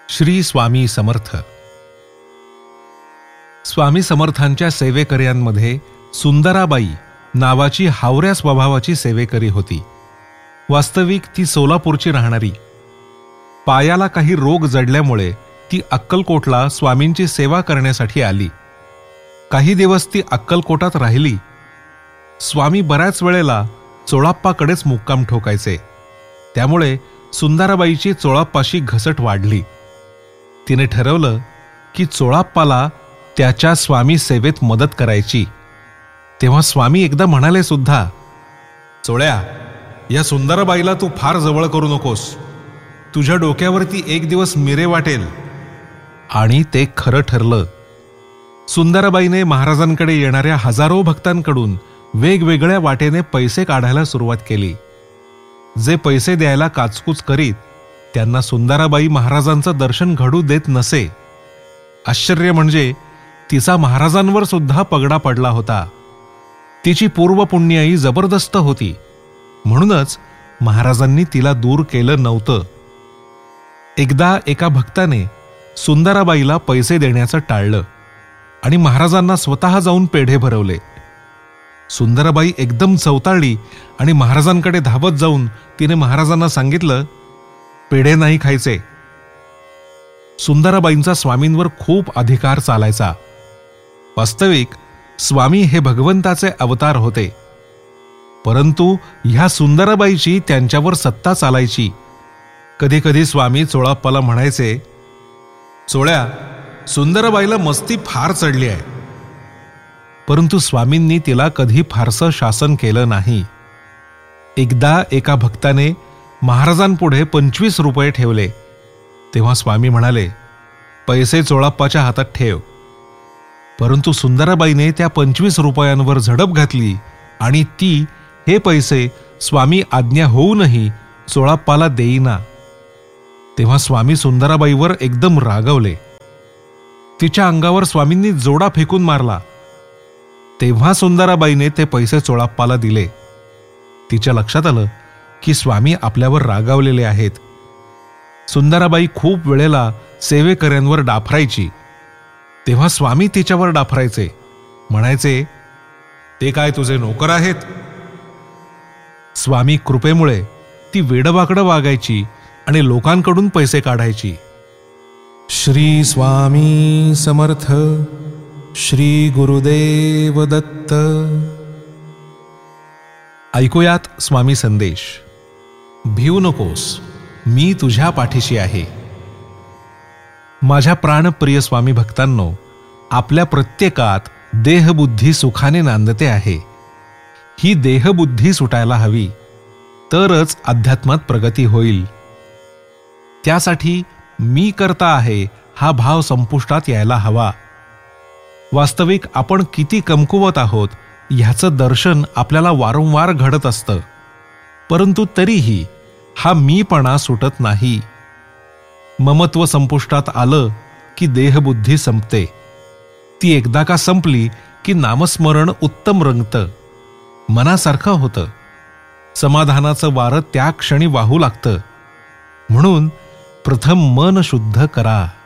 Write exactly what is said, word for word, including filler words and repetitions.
श्री स्वामी समर्थ. स्वामी समर्थांच्या सेवेकऱ्यांमध्ये सुंदराबाई नावाची हावऱ्या स्वभावाची सेवेकरी होती. वास्तविक ती सोलापूरची राहणारी. पायाला काही रोग जडल्यामुळे ती अक्कलकोटला स्वामींची सेवा करण्यासाठी आली. काही दिवस ती अक्कलकोटात राहिली. स्वामी बऱ्याच वेळेला चोळाप्पाकडेच मुक्काम ठोकायचे. त्यामुळे सुंदराबाईची चोळाप्पाशी घसट वाढली. तिने ठरवलं की चोळाप्पाला त्याच्या स्वामी सेवेत मदत करायची. तेव्हा स्वामी एकदा म्हणाले सुद्धा, चोळ्या, या सुंदराबाईला तू फार जवळ करू नकोस. तुझ्या डोक्यावरती एक दिवस मिरे वाटेल. आणि ते खरं ठरलं. सुंदराबाईने महाराजांकडे येणाऱ्या हजारो भक्तांकडून वेगवेगळ्या वाटेने पैसे काढायला सुरुवात केली. जे पैसे द्यायला काचकूच करीत त्यांना सुंदराबाई महाराजांचं दर्शन घडू देत नसे. आश्चर्य म्हणजे तिचा महाराजांवर सुद्धा पगडा पडला होता. तिची पूर्वपुण्याई जबरदस्त होती. म्हणूनच महाराजांनी तिला दूर केलं नव्हतं. एकदा एका भक्ताने सुंदराबाईला पैसे देण्याचं टाळलं आणि महाराजांना स्वतः जाऊन पेढे भरवले. सुंदराबाई एकदम चवताळली आणि महाराजांकडे धावत जाऊन तिने महाराजांना सांगितलं, पेढे नाही खायचे. सुंदराबाईंचा स्वामींवर खूप अधिकार चालायचा. वास्तविक स्वामी हे भगवंताचे अवतार होते. परंतु ह्या सुंदराबाईची त्यांच्यावर सत्ता चालायची. कधी कधी स्वामी चोळाप्पाला म्हणायचे, चोळ्या, सुंदराबाईला मस्ती फार चढली आहे. परंतु स्वामींनी तिला कधी फारसं शासन केलं नाही. एकदा एका भक्ताने महाराजांपुढे पंचवीस रुपये ठेवले. तेव्हा स्वामी म्हणाले, पैसे चोळाप्पाच्या हातात ठेव. परंतु सुंदराबाईने त्या पंचवीस रुपयांवर झडप घातली आणि ती हे पैसे स्वामी आज्ञा होऊनही चोळाप्पाला देईना. तेव्हा स्वामी सुंदराबाईवर एकदम रागवले. तिच्या अंगावर स्वामींनी जोडा फेकून मारला. तेव्हा सुंदराबाईने ते पैसे चोळाप्पाला दिले. तिच्या लक्षात आलं की स्वामी आपल्यावर रागावलेले आहेत. सुंदराबाई खूप वेळेला सेवेकऱ्यांवर डाफरायची. तेव्हा स्वामी तिच्यावर डाफरायचे. म्हणायचे, ते काय तुझे नोकर आहेत? स्वामी कृपेमुळे ती वेडवाकडं वागायची आणि लोकांकडून पैसे काढायची. श्री स्वामी समर्थ. श्री गुरुदेव दत्त. ऐकूयात स्वामी संदेश. भिवू नकोस, मी तुझ्या पाठीशी आहे. माझ्या प्राणप्रिय स्वामी भक्तांनो, आपल्या प्रत्येकात देहबुद्धी सुखाने नांदते आहे. ही देहबुद्धी सुटायला हवी, तरच अध्यात्मात प्रगती होईल. त्यासाठी मी करता आहे हा भाव संपुष्टात यायला हवा. वास्तविक आपण किती कमकुवत आहोत ह्याचं दर्शन आपल्याला वारंवार घडत असतं. परंतु तरीही हा मीपणा सुटत नाही. ममत्व संपुष्टात आलं की देहबुद्धी संपते. ती एकदा का संपली की नामस्मरण उत्तम रंगतं, मनासारखं होतं. समाधानाचं वारं त्या क्षणी वाहू लागतं. म्हणून प्रथम मन शुद्ध करा.